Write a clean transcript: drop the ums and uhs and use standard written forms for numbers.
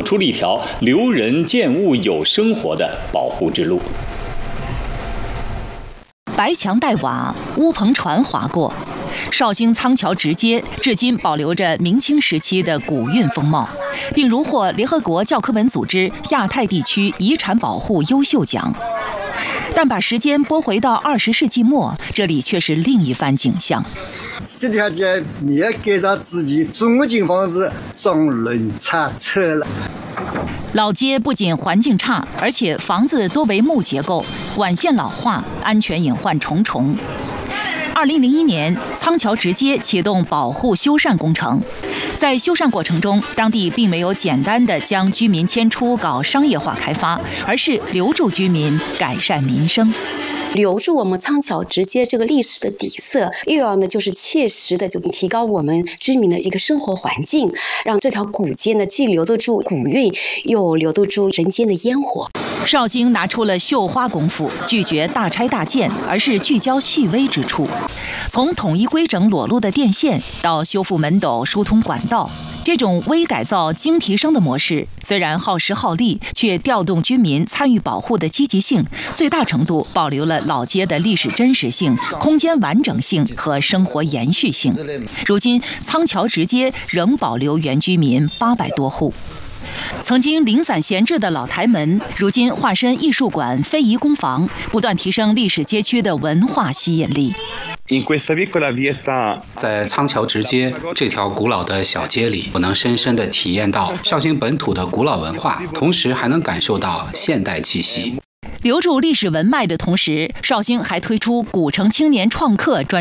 出了一条留人见物有生活的保护之路。 白墙带瓦，乌篷船划过，绍兴仓桥直街至今保留着明清时期的古韵风貌，并荣获联合国教科文组织亚太地区遗产保护优秀奖。但把时间拨回到20世纪末，这里却是另一番景象。 这条街你也给他自己中景方式装轮叉车了。 老街不仅环境差，而且房子多为木结构，管线老化，安全隐患重重。2001年，仓桥直街启动保护修缮工程。在修缮过程中，当地并没有简单的将居民迁出搞商业化开发，而是留住居民，改善民生。 留住我们仓桥直街这个历史的底色，又要呢就是切实的就提高我们居民的一个生活环境，让这条古街呢既留得住古韵，又留得住人间的烟火。 绍兴拿出了绣花功夫，拒绝大拆大建，而是聚焦细微之处。从统一规整裸露的电线到修复门斗、疏通管道，这种微改造精提升的模式，虽然耗时耗力，却调动居民参与保护的积极性，最大程度保留了老街的历史真实性、空间完整性和生活延续性。如今，仓桥直街仍保留原居民800多户。曾经零散闲置的老台门，如今化身艺术馆、非遗工坊，不断提升历史街区的文化吸引力。 在仓桥直街这条古老的小街里，我能深深地体验到绍兴本土的古老文化，同时还能感受到现代气息。 留住历史文脉的同时，绍兴还推出古城青年创客专